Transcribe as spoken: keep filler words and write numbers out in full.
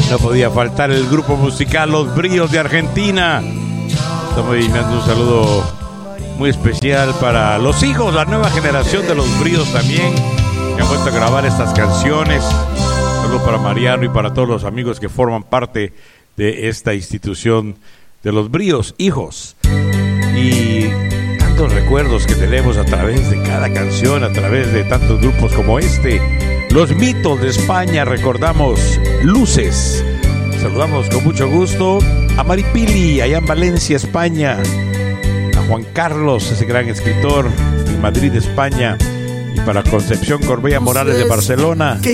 No podía faltar el grupo musical Los Bríos de Argentina. Estamos enviando un saludo muy especial para los hijos, la nueva generación de Los Bríos también, que han vuelto a grabar estas canciones. Un saludo para Mariano y para todos los amigos que forman parte de esta institución de Los Bríos, hijos. Y tantos recuerdos que tenemos a través de cada canción, a través de tantos grupos como este. Los Mitos de España, recordamos Luces. Saludamos con mucho gusto a Maripili, allá en Valencia, España. A Juan Carlos, ese gran escritor, en Madrid, España. Y para Concepción Corbella Morales de Barcelona.